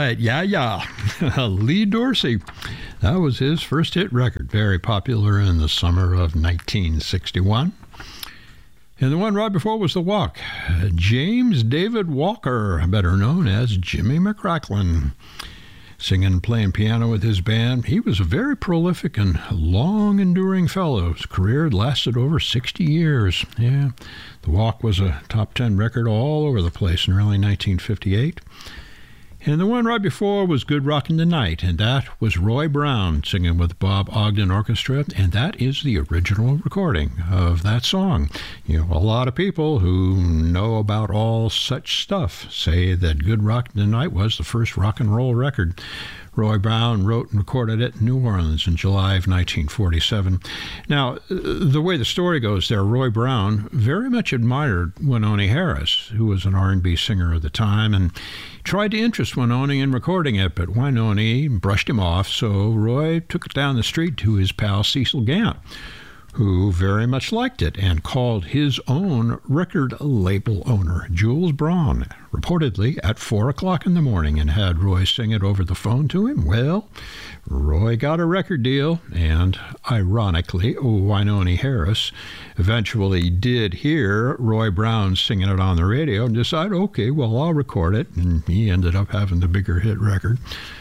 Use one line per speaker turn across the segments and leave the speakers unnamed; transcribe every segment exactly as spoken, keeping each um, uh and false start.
right. Yeah, yeah. Lee Dorsey. That was his first hit record. Very popular in the summer of nineteen sixty-one. And the one right before was The Walk. James David Walker, better known as Jimmy McCracklin, singing and playing piano with his band. He was a very prolific and long-enduring fellow. His career lasted over sixty years. Yeah, The Walk was a top ten record all over the place in early nineteen fifty-eight. And the one right before was Good Rockin' Tonight, and that was Roy Brown singing with Bob Ogden Orchestra, and that is the original recording of that song. You know, a lot of people who know about all such stuff say that Good Rockin' Tonight was the first rock and roll record. Roy Brown wrote and recorded it in New Orleans in July of nineteen forty-seven. Now, the way the story goes there, Roy Brown very much admired Wynonie Harris, who was an R and B singer at the time, and tried to interest Wynonie in recording it, but Wynonie brushed him off, so Roy took it down the street to his pal Cecil Gant, who very much liked it and called his own record label owner, Jules Braun, reportedly at four o'clock in the morning, and had Roy sing it over the phone to him. Well, Roy got a record deal, and ironically, Wynonie Harris eventually did hear Roy Brown singing it on the radio and decided, okay, well, I'll record it, and he ended up having the bigger hit record.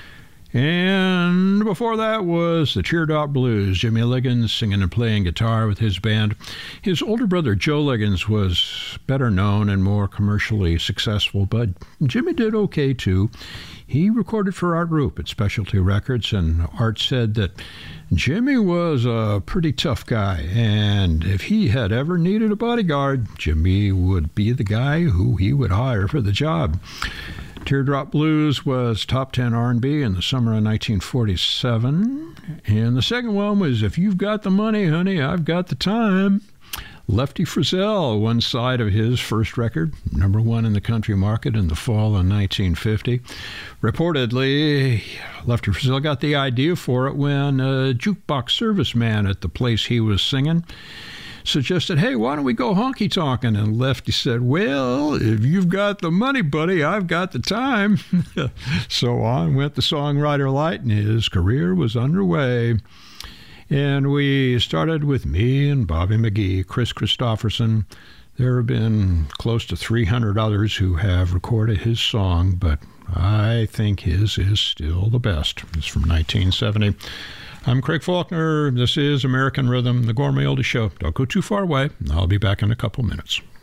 And before that was the Teardrop Blues, Jimmy Liggins singing and playing guitar with his band. His older brother, Joe Liggins, was better known and more commercially successful, but Jimmy did okay too. He recorded for Art Rupe at Specialty Records, and Art said that Jimmy was a pretty tough guy, and if he had ever needed a bodyguard, Jimmy would be the guy who he would hire for the job. Teardrop Blues was top ten R and B in the summer of nineteen forty-seven. And the second one was If You've Got the Money, Honey, I've Got the Time. Lefty Frizzell, one side of his first record, number one in the country market in the fall of nineteen fifty. Reportedly, Lefty Frizzell got the idea for it when a jukebox serviceman at the place he was singing suggested, hey, why don't we go honky-tonkin'? And Lefty said, well, if you've got the money, buddy, I've got the time. So on went the songwriter light, and his career was underway. And we started with me and Bobby McGee, Chris Christopherson. There have been close to three hundred others who have recorded his song, but I think his is still the best. It's from nineteen seventy. I'm Craig Faulkner. This is American Rhythm, the Gourmet Oldies Show. Don't go too far away. I'll be back in a couple minutes.